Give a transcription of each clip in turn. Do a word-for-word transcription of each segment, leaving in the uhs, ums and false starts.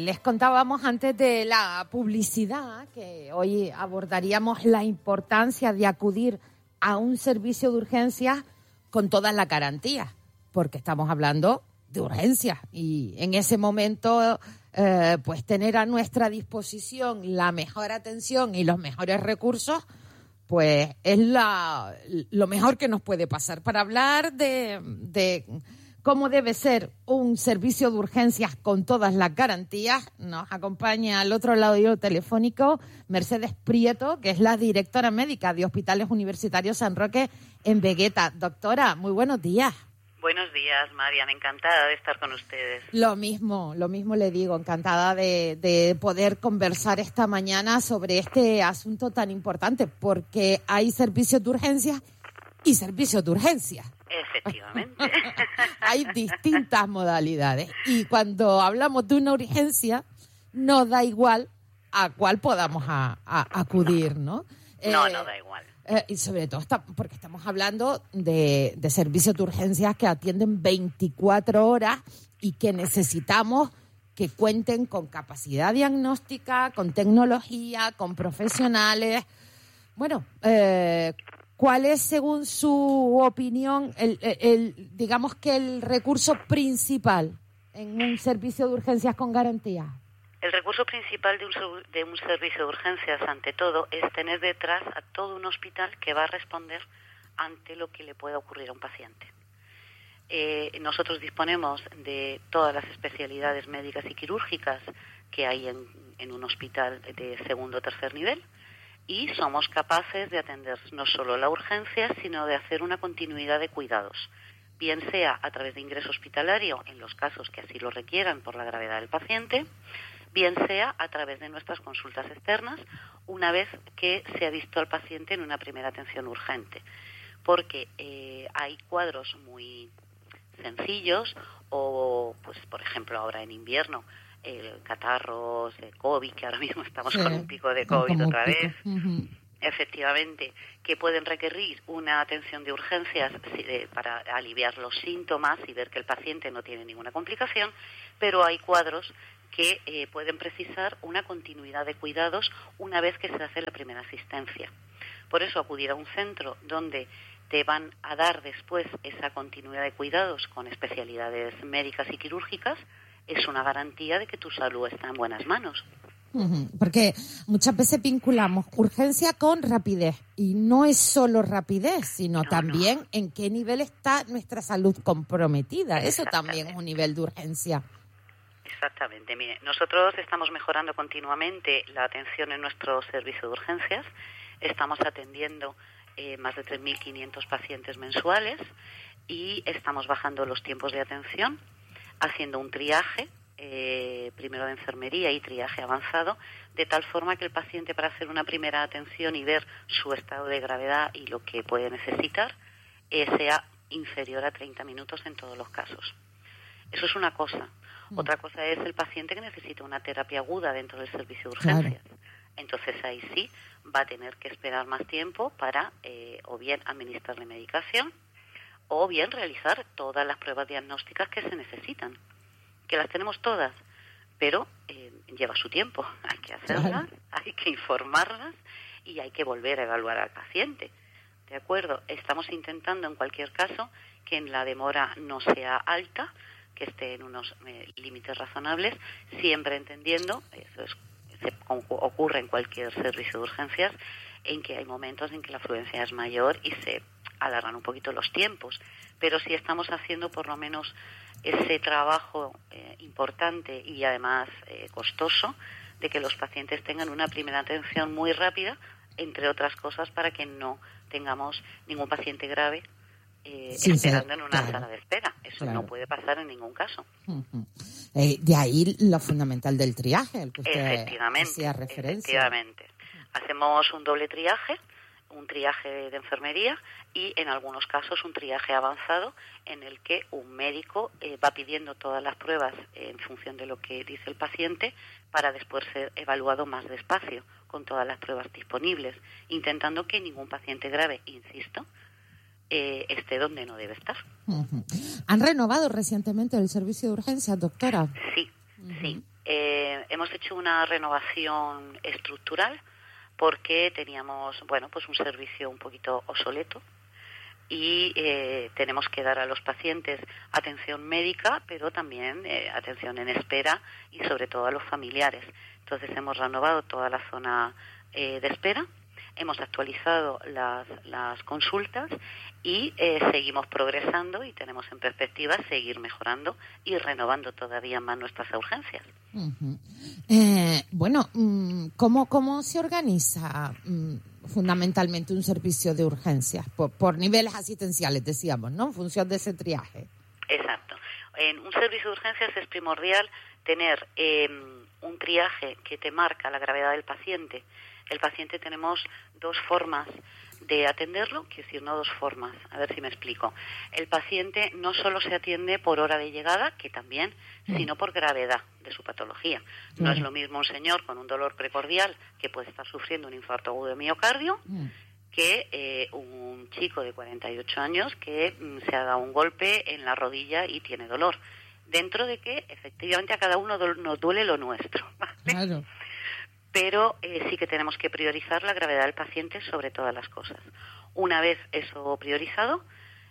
les contábamos antes de la publicidad que hoy abordaríamos la importancia de acudir a un servicio de urgencias con todas las garantías, porque estamos hablando de urgencias y en ese momento eh, pues tener a nuestra disposición la mejor atención y los mejores recursos pues es la, lo mejor que nos puede pasar. Para hablar de, de cómo debe ser un servicio de urgencias con todas las garantías, nos acompaña al otro lado del telefónico Mercedes Prieto, que es la directora médica de Hospitales Universitarios San Roque en Vegueta. Doctora, muy buenos días. Buenos días, Marian. Encantada de estar con ustedes. Lo mismo, lo mismo le digo. Encantada de, de poder conversar esta mañana sobre este asunto tan importante, porque hay servicios de urgencias y servicios de urgencias. Efectivamente. Hay distintas modalidades. Y cuando hablamos de una urgencia, nos da igual a cuál podamos a, a, acudir, ¿no? No, eh, no da igual. Eh, y sobre todo está, porque estamos hablando de, de servicios de urgencias que atienden veinticuatro horas y que necesitamos que cuenten con capacidad diagnóstica, con tecnología, con profesionales. Bueno, eh, ¿cuál es, según su opinión, el, el, el digamos que el recurso principal en un servicio de urgencias con garantía? El recurso principal de un, de un servicio de urgencias, ante todo, es tener detrás a todo un hospital que va a responder ante lo que le pueda ocurrir a un paciente. Eh, nosotros disponemos de todas las especialidades médicas y quirúrgicas que hay en, en un hospital de segundo o tercer nivel y somos capaces de atender no solo la urgencia, sino de hacer una continuidad de cuidados, bien sea a través de ingreso hospitalario en los casos que así lo requieran por la gravedad del paciente, bien sea a través de nuestras consultas externas, una vez que se ha visto al paciente en una primera atención urgente. Porque eh, hay cuadros muy sencillos o, pues por ejemplo, ahora en invierno, eh, catarros, eh, COVID, que ahora mismo estamos sí, con un pico de COVID otra vez, uh-huh. Efectivamente, que pueden requerir una atención de urgencias para aliviar los síntomas y ver que el paciente no tiene ninguna complicación, pero hay cuadros que eh, pueden precisar una continuidad de cuidados una vez que se hace la primera asistencia. Por eso acudir a un centro donde te van a dar después esa continuidad de cuidados con especialidades médicas y quirúrgicas es una garantía de que tu salud está en buenas manos. Uh-huh. Porque muchas veces vinculamos urgencia con rapidez y no es solo rapidez, sino no, también no. en qué nivel está nuestra salud comprometida. Eso también es un nivel de urgencia. Exactamente. Mire, nosotros estamos mejorando continuamente la atención en nuestro servicio de urgencias. Estamos atendiendo eh, más de tres mil quinientos pacientes mensuales y estamos bajando los tiempos de atención, haciendo un triaje, eh, primero de enfermería y triaje avanzado, de tal forma que el paciente, para hacer una primera atención y ver su estado de gravedad y lo que puede necesitar, eh, sea inferior a treinta minutos en todos los casos. Eso es una cosa. Otra cosa es el paciente que necesita una terapia aguda dentro del servicio de urgencias. Claro. Entonces ahí sí va a tener que esperar más tiempo para eh, o bien administrarle medicación o bien realizar todas las pruebas diagnósticas que se necesitan, que las tenemos todas, pero eh, lleva su tiempo. Hay que hacerlas, claro. Hay que informarlas y hay que volver a evaluar al paciente. ¿De acuerdo? Estamos intentando en cualquier caso que en la demora no sea alta, que esté en unos eh, límites razonables, siempre entendiendo, eso es, se ocurre en cualquier servicio de urgencias, en que hay momentos en que la afluencia es mayor y se alargan un poquito los tiempos, pero sí estamos haciendo por lo menos ese trabajo eh, importante y además eh, costoso de que los pacientes tengan una primera atención muy rápida, entre otras cosas para que no tengamos ningún paciente grave Eh, sí, esperando sí, en una claro, sala de espera. Eso claro. no puede pasar en ningún caso. Uh-huh. Eh, de ahí lo fundamental del triaje, el que usted efectivamente, hacía referencia. Efectivamente. Hacemos un doble triaje, un triaje de enfermería y en algunos casos un triaje avanzado en el que un médico eh, va pidiendo todas las pruebas eh, en función de lo que dice el paciente para después ser evaluado más despacio con todas las pruebas disponibles, intentando que ningún paciente grave, insisto, Eh, esté donde no debe estar. Uh-huh. ¿Han renovado recientemente el servicio de urgencias, doctora? Sí, uh-huh. sí. Eh, hemos hecho una renovación estructural porque teníamos, bueno, pues un servicio un poquito obsoleto y eh, tenemos que dar a los pacientes atención médica, pero también eh, atención en espera y sobre todo a los familiares. Entonces hemos renovado toda la zona eh, de espera, hemos actualizado las, las consultas y eh, seguimos progresando y tenemos en perspectiva seguir mejorando y renovando todavía más nuestras urgencias. Uh-huh. Eh, bueno, ¿cómo, cómo se organiza fundamentalmente un servicio de urgencias? Por, por niveles asistenciales, decíamos, ¿no? En función de ese triaje. Exacto. En un servicio de urgencias es primordial tener eh, un triaje que te marca la gravedad del paciente. El paciente tenemos dos formas de atenderlo, quiero decir, no dos formas, a ver si me explico. El paciente no solo se atiende por hora de llegada, que también, mm. sino por gravedad de su patología. Mm. No es lo mismo un señor con un dolor precordial que puede estar sufriendo un infarto agudo de miocardio mm. que eh, un chico de cuarenta y ocho años que mm, se ha dado un golpe en la rodilla y tiene dolor. Dentro de que, efectivamente, a cada uno do- nos duele lo nuestro, ¿vale? Claro. Pero eh, sí que tenemos que priorizar la gravedad del paciente sobre todas las cosas. Una vez eso priorizado,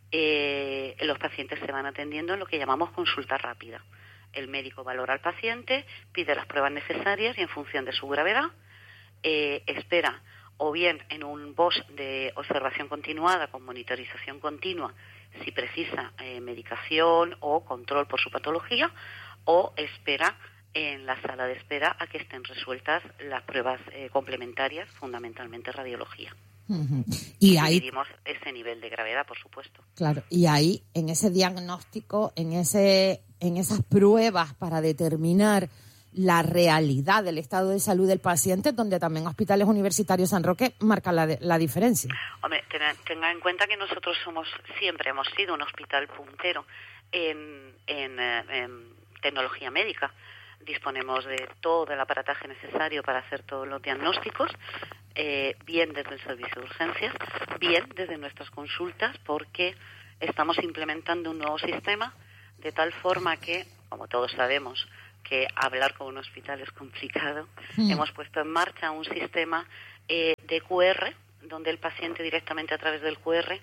eh, los pacientes se van atendiendo en lo que llamamos consulta rápida. El médico valora al paciente, pide las pruebas necesarias y en función de su gravedad, eh, espera o bien en un B O S de observación continuada con monitorización continua si precisa eh, medicación o control por su patología, o espera en la sala de espera a que estén resueltas las pruebas eh, complementarias, fundamentalmente radiología. Uh-huh. Y ahí dividimos ese nivel de gravedad, por supuesto. Claro, y ahí, en ese diagnóstico, en ese, en esas pruebas para determinar la realidad del estado de salud del paciente, donde también Hospitales Universitarios San Roque marca la, la diferencia. Hombre, ten, tenga en cuenta que nosotros somos, siempre hemos sido un hospital puntero en, en, en tecnología médica. Disponemos de todo el aparataje necesario para hacer todos los diagnósticos, eh, bien desde el servicio de urgencias, bien desde nuestras consultas, porque estamos implementando un nuevo sistema de tal forma que, como todos sabemos, que hablar con un hospital es complicado. Mm. Hemos puesto en marcha un sistema eh, de Q R, donde el paciente directamente a través del Q R,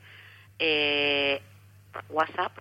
eh, WhatsApp,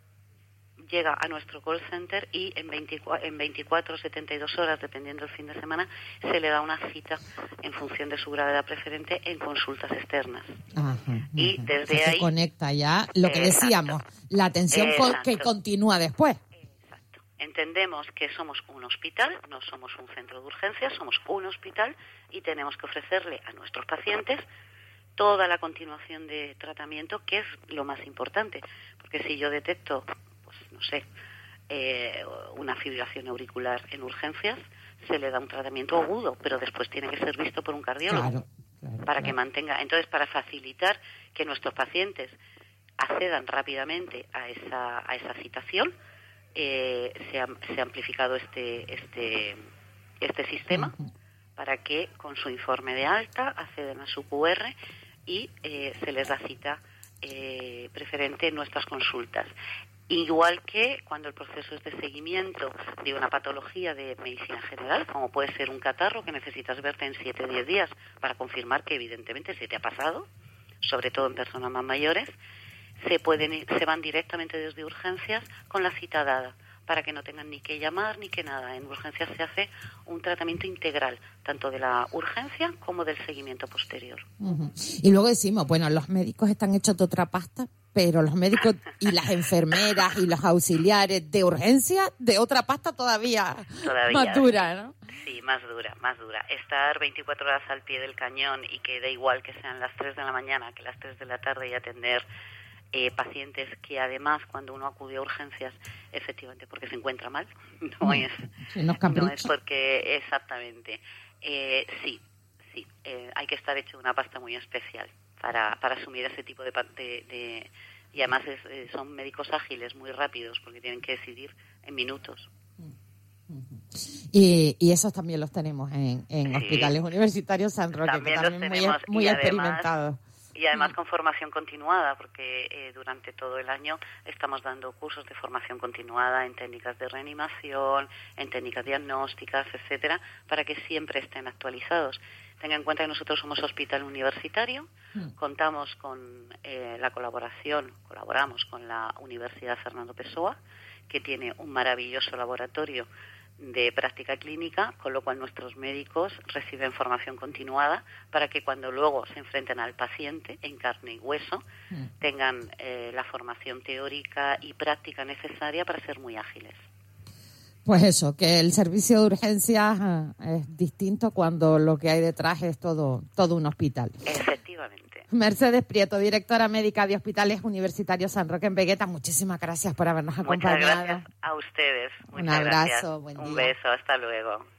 llega a nuestro call center y en veinticuatro, en veinticuatro, setenta y dos horas, dependiendo del fin de semana, se le da una cita en función de su gravedad preferente en consultas externas. Ajá, y ajá. desde o sea, ahí... se conecta ya lo que Exacto. decíamos, la atención Exacto. que continúa después. Exacto. Entendemos que somos un hospital, no somos un centro de urgencias, somos un hospital y tenemos que ofrecerle a nuestros pacientes toda la continuación de tratamiento, que es lo más importante. Porque si yo detecto... no sé, eh, una fibrilación auricular en urgencias, se le da un tratamiento agudo, pero después tiene que ser visto por un cardiólogo claro, claro, para claro. que mantenga. Entonces, para facilitar que nuestros pacientes accedan rápidamente a esa a esa citación, eh, se, ha, se ha amplificado este este este sistema uh-huh. para que con su informe de alta acceden a su Q R y eh, se les da cita eh, preferente en nuestras consultas. Igual que cuando el proceso es de seguimiento de una patología de medicina general, como puede ser un catarro que necesitas verte en siete o diez días para confirmar que evidentemente se te ha pasado, sobre todo en personas más mayores, se pueden se van directamente desde urgencias con la cita dada, para que no tengan ni que llamar ni que nada. En urgencias se hace un tratamiento integral, tanto de la urgencia como del seguimiento posterior. Uh-huh. Y luego decimos, bueno, los médicos están hechos de otra pasta, pero los médicos y las enfermeras y los auxiliares de urgencia, de otra pasta todavía, todavía más dura, ¿no? Sí, más dura, más dura. Estar veinticuatro horas al pie del cañón y que da igual que sean las tres de la mañana que las tres de la tarde y atender eh, pacientes que además cuando uno acude a urgencias, efectivamente porque se encuentra mal, no mm, es sí, no es porque exactamente, eh, sí, sí, eh, hay que estar hecho una pasta muy especial para para asumir ese tipo de, de, de y además es, eh, son médicos ágiles, muy rápidos, porque tienen que decidir en minutos. Y, y esos también los tenemos en, en sí. Hospitales Universitarios San Roque, también que también los muy, tenemos, muy y experimentados. Y además con formación continuada, porque eh, durante todo el año estamos dando cursos de formación continuada en técnicas de reanimación, en técnicas diagnósticas, etcétera, para que siempre estén actualizados. Tengan en cuenta que nosotros somos hospital universitario, mm. contamos con eh, la colaboración, colaboramos con la Universidad Fernando Pessoa, que tiene un maravilloso laboratorio de práctica clínica, con lo cual nuestros médicos reciben formación continuada para que cuando luego se enfrenten al paciente en carne y hueso mm. tengan eh, la formación teórica y práctica necesaria para ser muy ágiles. Pues eso, que el servicio de urgencias eh, es distinto cuando lo que hay detrás es todo, todo un hospital. Efectivamente. Mercedes Prieto, directora médica de Hospitales Universitarios San Roque en Vegueta, muchísimas gracias por habernos acompañado. Muchas gracias a ustedes. Muchas un abrazo, gracias. buen Un día. beso, hasta luego.